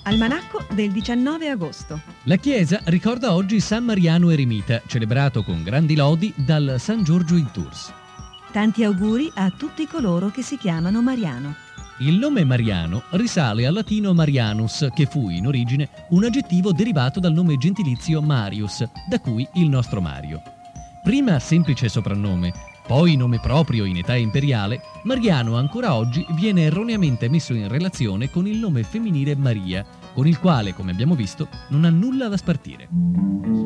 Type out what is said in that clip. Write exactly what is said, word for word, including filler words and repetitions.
Almanacco del diciannove agosto. La Chiesa ricorda oggi San Mariano Eremita, celebrato con grandi lodi dal San Giorgio in Tours. Tanti auguri a tutti coloro che si chiamano Mariano. Il nome Mariano risale al latino Marianus, che fu in origine un aggettivo derivato dal nome gentilizio Marius, da cui il nostro Mario. Prima semplice soprannome, poi nome proprio in età imperiale, Mariano ancora oggi viene erroneamente messo in relazione con il nome femminile Maria, con il quale, come abbiamo visto, non ha nulla da spartire.